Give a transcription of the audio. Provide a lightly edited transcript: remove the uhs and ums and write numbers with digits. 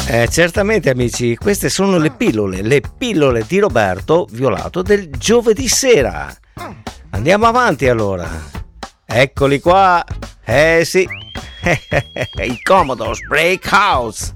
Certamente amici, queste sono le pillole di Roberto Violato del giovedì sera. Andiamo avanti allora. Eccoli qua. Sì. I Commodores Break House.